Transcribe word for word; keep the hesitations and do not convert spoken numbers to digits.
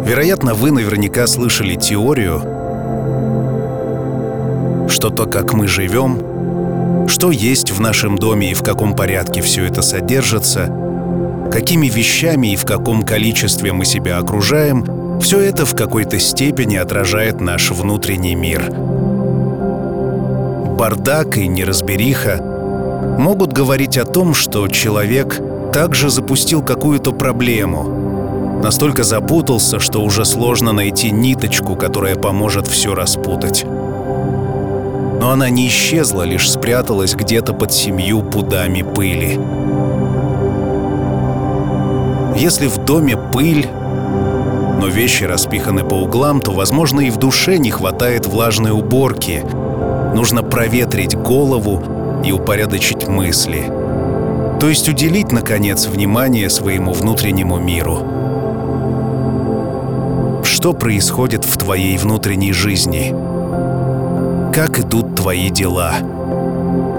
Вероятно, вы наверняка слышали теорию, что то, как мы живем, что есть в нашем доме и в каком порядке все это содержится, какими вещами и в каком количестве мы себя окружаем, все это в какой-то степени отражает наш внутренний мир. Бардак и неразбериха могут говорить о том, что человек также запустил какую-то проблему, настолько запутался, что уже сложно найти ниточку, которая поможет все распутать. Но она не исчезла, лишь спряталась где-то под семью пудами пыли. Если в доме пыль, но вещи распиханы по углам, то, возможно, и в душе не хватает влажной уборки. Нужно проветрить голову и упорядочить мысли. То есть уделить, наконец, внимание своему внутреннему миру. Что происходит в твоей внутренней жизни? Как идут твои дела?